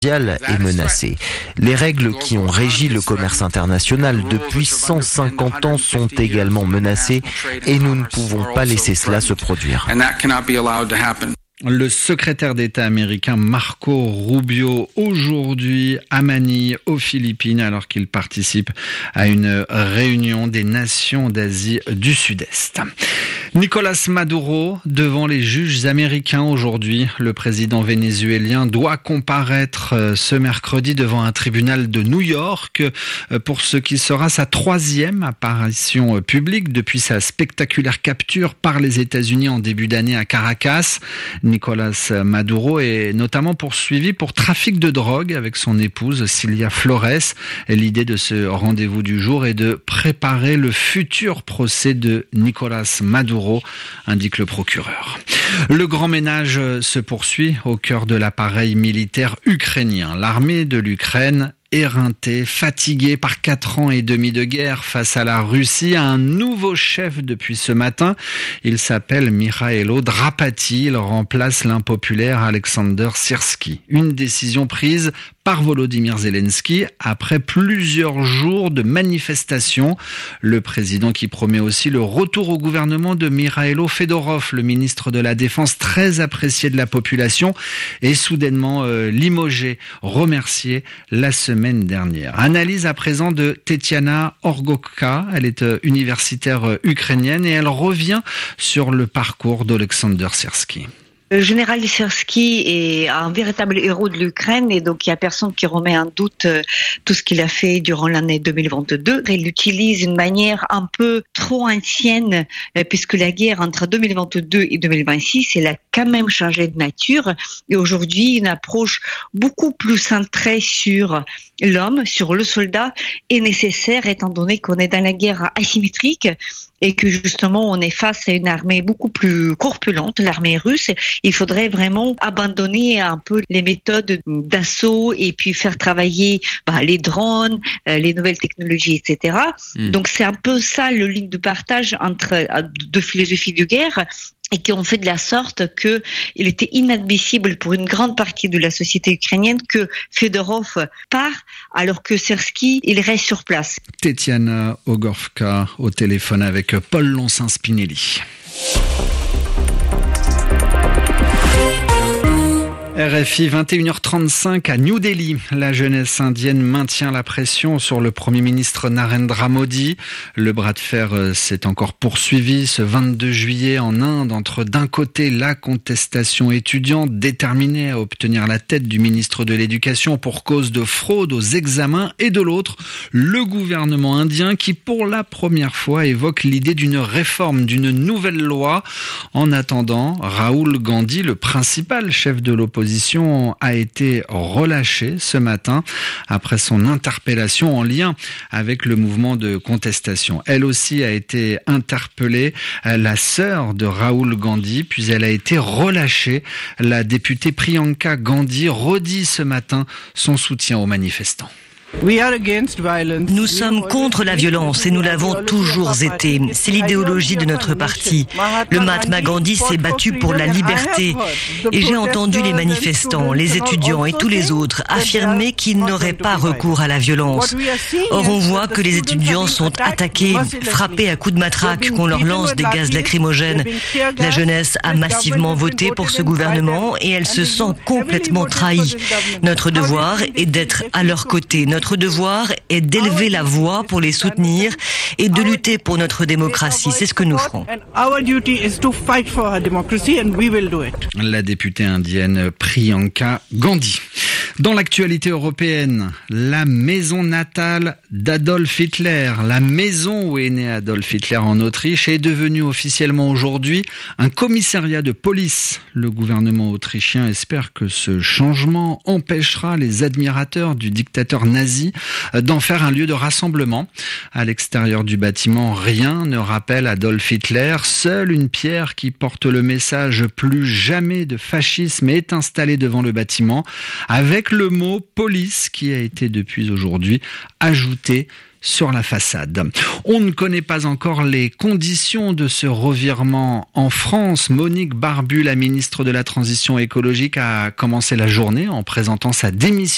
est menacée. Les règles qui ont régi le commerce international depuis 150 ans sont également menacées et nous ne pouvons pas laisser cela se produire. Le secrétaire d'État américain Marco Rubio, aujourd'hui à Manille, aux Philippines, alors qu'il participe à une réunion des nations d'Asie du Sud-Est. Nicolás Maduro devant les juges américains aujourd'hui. Le président vénézuélien doit comparaître ce mercredi devant un tribunal de New York pour ce qui sera sa 3e apparition publique depuis sa spectaculaire capture par les États-Unis en début d'année à Caracas. Nicolás Maduro est notamment poursuivi pour trafic de drogue avec son épouse Cilia Flores. L'idée de ce rendez-vous du jour est de préparer le futur procès de Nicolás Maduro, indique le procureur. Le grand ménage se poursuit au cœur de l'appareil militaire ukrainien. L'armée de l'Ukraine, éreinté, fatigué par 4 ans et demi de guerre face à la Russie, a un nouveau chef depuis ce matin. Il s'appelle Mikhailo Drapati. Il remplace l'impopulaire Alexander Syrski. Une décision prise par Volodymyr Zelensky après plusieurs jours de manifestations. Le président qui promet aussi le retour au gouvernement de Mikhailo Fedorov, le ministre de la Défense très apprécié de la population, est soudainement limogé, remercié la semaine dernière. Analyse à présent de Tetiana Orgokha. Elle est universitaire ukrainienne et elle revient sur le parcours d'Alexander Syrski. Le général Syrski est un véritable héros de l'Ukraine et donc il n'y a personne qui remet en doute tout ce qu'il a fait durant l'année 2022. Il utilise une manière un peu trop ancienne puisque la guerre entre 2022 et 2026, elle a quand même changé de nature et aujourd'hui une approche beaucoup plus centrée sur l'homme, sur le soldat est nécessaire étant donné qu'on est dans la guerre asymétrique et que justement on est face à une armée beaucoup plus corpulente, l'armée russe. Il faudrait vraiment abandonner un peu les méthodes d'assaut et puis faire travailler les drones, les nouvelles technologies, etc. Donc c'est un peu ça le ligne de partage entre deux philosophies de guerre et qui ont fait de la sorte que il était inadmissible pour une grande partie de la société ukrainienne que Fedorov part alors que Syrski, il reste sur place. Tetiana Orgokha au téléphone avec Paul Lonsin-Spinelli. RFI, 21h35 à New Delhi. La jeunesse indienne maintient la pression sur le Premier ministre Narendra Modi. Le bras de fer s'est encore poursuivi ce 22 juillet en Inde entre d'un côté la contestation étudiante déterminée à obtenir la tête du ministre de l'Éducation pour cause de fraude aux examens et de l'autre le gouvernement indien qui pour la première fois évoque l'idée d'une réforme, d'une nouvelle loi. En attendant, Rahul Gandhi, le principal chef de l'opposition, a été relâché ce matin après son interpellation en lien avec le mouvement de contestation. Elle aussi a été interpellée, la sœur de Rahul Gandhi, puis elle a été relâchée. La députée Priyanka Gandhi redit ce matin son soutien aux manifestants. Nous sommes contre la violence et nous l'avons toujours été. C'est l'idéologie de notre parti. Le Mahatma Gandhi s'est battu pour la liberté. Et j'ai entendu les manifestants, les étudiants et tous les autres affirmer qu'ils n'auraient pas recours à la violence. Or, on voit que les étudiants sont attaqués, frappés à coups de matraque, qu'on leur lance des gaz lacrymogènes. La jeunesse a massivement voté pour ce gouvernement et elle se sent complètement trahie. Notre devoir est d'être à leur côté. Notre devoir est d'élever la voix pour les soutenir et de lutter pour notre démocratie. C'est ce que nous ferons. La députée indienne Priyanka Gandhi. Dans l'actualité européenne, la maison natale d'Adolf Hitler, la maison où est né Adolf Hitler en Autriche, est devenue officiellement aujourd'hui un commissariat de police. Le gouvernement autrichien espère que ce changement empêchera les admirateurs du dictateur nazi d'en faire un lieu de rassemblement. À l'extérieur du bâtiment, rien ne rappelle Adolf Hitler. Seule une pierre qui porte le message « Plus jamais de fascisme » est installée devant le bâtiment, avec le mot « police » qui a été depuis aujourd'hui ajouté sur la façade. On ne connaît pas encore les conditions de ce revirement en France. Monique Barbu, la ministre de la Transition écologique, a commencé la journée en présentant sa démission